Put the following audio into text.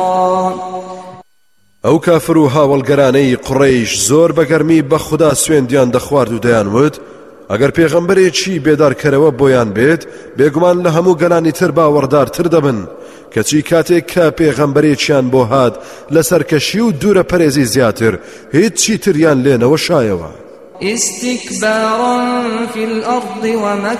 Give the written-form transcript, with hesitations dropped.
ئەو کافر و هاوڵگەرانەی قوڕەیش زۆر بەگەرمی بە خوددا سوێندیان دەخوارد و دەیانوت ئەگەر پێغەمبەرێکی بێدارکەرەوە بۆیان بێت بێگومان لە هەموو گەلانی تر باوەڕدارتر دەبن کەچی کاتێک کە پێغەمبەرێکیان بۆ هات لە سەرکەشی و دوورە پەرێزی زیاتر هیچ چیتریان لێ نەوەشایەوە استكبارا في الأرض